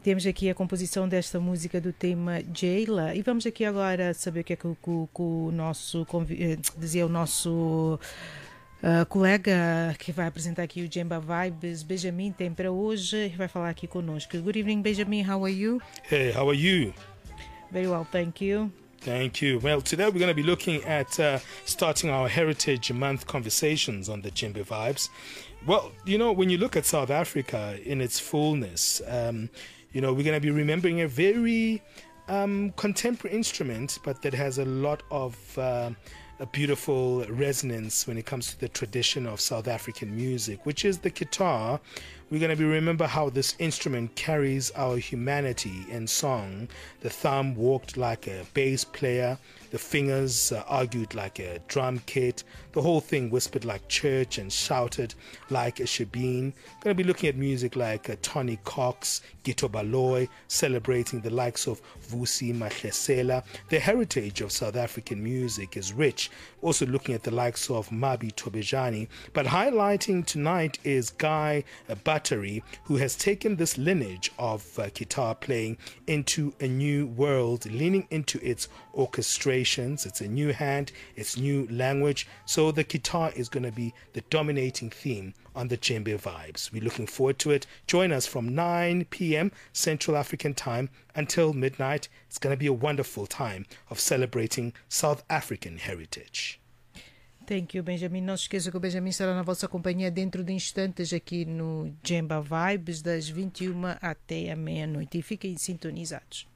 temos aqui a composição desta música do tema Jayla. E vamos aqui agora saber o que é que o nosso dizia o nosso colega que vai apresentar aqui o Djemba Vibes, Benjamin, tem para hoje e vai falar aqui conosco. Good evening, Benjamin. How are you? Hey, how are you? Very well, thank you. Thank you. Well, today we're going to be looking at starting our Heritage Month conversations on the Djembe Vibes. Well, you know, when you look at South Africa in its fullness, you know, we're going to be remembering a very contemporary instrument, but that has a lot of a beautiful resonance when it comes to the tradition of South African music, which is the guitar. We're going to be remember how this instrument carries our humanity in song. The thumb walked like a bass player, the fingers argued like a drum kit, the whole thing whispered like church and shouted like a shebeen. Going to be looking at music like Tony Cox, Gito Baloy, celebrating the likes of Vusi Mahlesela. The heritage of South African music is rich. Also looking at the likes of Mabi Tobejani, but highlighting tonight is Guy Battery, who has taken this lineage of guitar playing into a new world, leaning into its orchestrations. It's a new hand, it's new language. So the guitar is going to be the dominating theme on the Djembe Vibes. We're looking forward to it. Join us from 9 p.m. Central African time until midnight. It's going to be a wonderful time of celebrating South African heritage. Thank you, Benjamin. Não se esqueça que o Benjamin estará na vossa companhia dentro de instantes aqui no Djembe Vibes, das 21 até a meia-noite. E fiquem sintonizados.